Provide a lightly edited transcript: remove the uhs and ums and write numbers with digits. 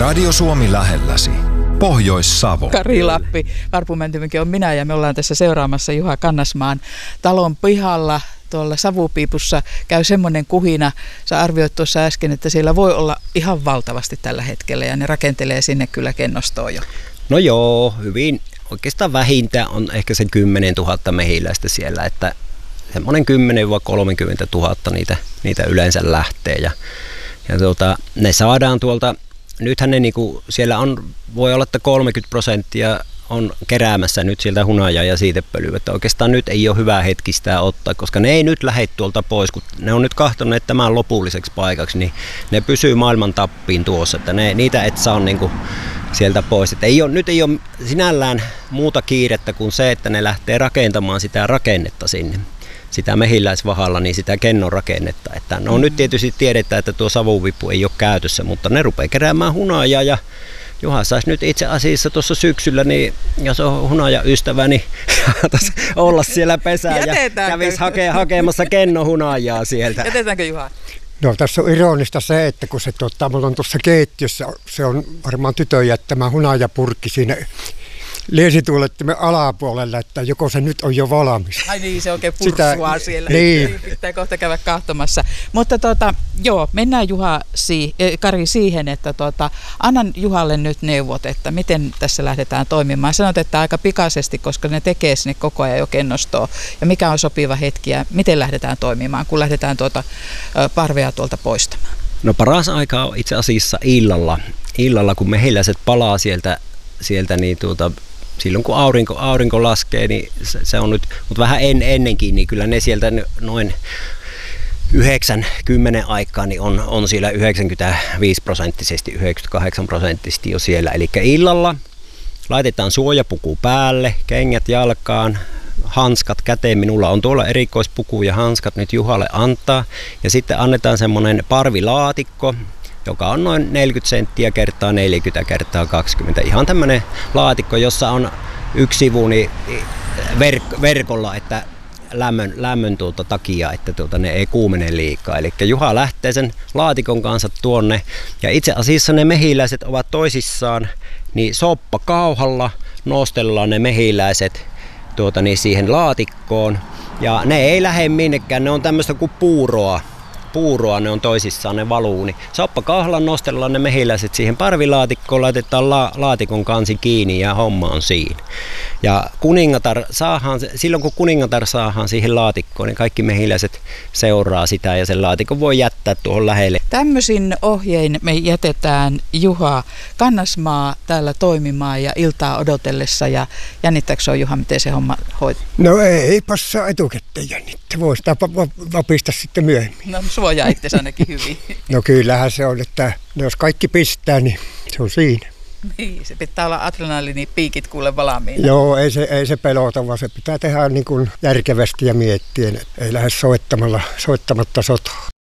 Radio Suomi lähelläsi. Pohjois-Savo. Kari Lappi, Varpumäntymäki on minä ja me ollaan tässä seuraamassa Juha Kannasmaan talon pihalla. Tuolla savupiipussa käy semmoinen kuhina, sä arvioit tuossa äsken, että siellä voi olla ihan valtavasti tällä hetkellä ja ne rakentelee sinne kyllä kennostoon jo. No joo, hyvin. Oikeastaan vähintään on ehkä sen 10 000 mehiläistä siellä, että semmoinen 10 000 – 30 000 niitä yleensä lähtee ja ne saadaan tuolta, nythän ne niinku, siellä on, voi olla, että 30% on keräämässä nyt sieltä hunajaa ja siitepölyä, että oikeastaan nyt ei ole hyvä hetki sitä ottaa, koska ne ei nyt lähde tuolta pois, kun ne on nyt kahtoneet tämän lopulliseksi paikaksi, niin ne pysyy maailman tappiin tuossa, että niitä et saa niinku sieltä pois. Että nyt ei ole sinällään muuta kiirettä kuin se, että ne lähtee rakentamaan sitä rakennetta sinne, sitä mehiläisvahalla, niin sitä kennon rakennetta. Että no nyt tietysti tiedetään, että tuo savuvippu ei ole käytössä, mutta ne rupeaa keräämään hunajaa ja Juha saisi nyt itse asiassa tuossa syksyllä, niin jos on hunajaystävä, niin olla siellä pesää ja kävisi hakemassa kennohunajaa sieltä. Jätetäänkö Juha? No tässä on ironista se, että kun se mulla on tuossa keittiössä, se on varmaan tytön jättämä hunajapurkki siinä liesituulettimen alapuolella, että joko se nyt on jo valmis. Ai niin, se oikein purssua siellä. Niin. Pitää kohta käydä katsomassa. Mutta joo, mennään Kari siihen, että annan Juhalle nyt neuvot, että miten tässä lähdetään toimimaan. Sanot, että aika pikaisesti, koska ne tekee sinne koko ajan jo kennostoa. Ja mikä on sopiva hetki ja miten lähdetään toimimaan, kun lähdetään parvea tuolta poistamaan? No paras aika on itse asiassa illalla kun mehiläiset palaa sieltä niin silloin kun aurinko laskee, niin se on nyt, mutta vähän ennenkin, niin kyllä ne sieltä noin 9-10 aikaa niin on siellä 95%, 98% jo siellä. Eli illalla laitetaan suojapuku päälle, kengät jalkaan, hanskat käteen. Minulla on tuolla erikoispuku ja hanskat nyt Juhalle antaa. Ja sitten annetaan semmoinen parvilaatikko, joka on noin 40 senttiä kertaa 40 kertaa 20. Ihan tämmöinen laatikko, jossa on yksi sivu niin verkolla, että lämmön takia, että ne ei kuumene liikaa. Eli Juha lähtee sen laatikon kanssa tuonne. Ja itse asiassa ne mehiläiset ovat toisissaan, niin soppakauhalla nostellaan ne mehiläiset niin siihen laatikkoon. Ja ne ei lähde minnekään, ne on tämmöistä kuin puuroa, ne on toisissaan, ne valuu. Niin soppakauhalla nostellaan ne mehiläiset siihen parvilaatikkoon, laitetaan laatikon kansi kiinni ja homma on siinä. Ja silloin kun kuningatar saadaan siihen laatikkoon, niin kaikki mehiläiset seuraa sitä ja sen laatikon voi jättää tuohon lähelle. Tämmöisin ohjein me jätetään Juha Kannasmaa täällä toimimaan ja iltaa odotellessa. Ja jännittääkö on Juha, miten se homma hoituu? No ei passaa etukäteen jännittää. Voi sitä vapista sitten myöhemmin. No suojaa itse ainakin hyvin. No kyllähän se on, että jos kaikki pistää, niin se on siinä. Niin, se pitää olla adrenaliinipiikit kuule valmiina. Joo, ei se pelota, vaan se pitää tehdä niin kuin järkevästi ja miettien. Ei lähde soittamatta sotaa.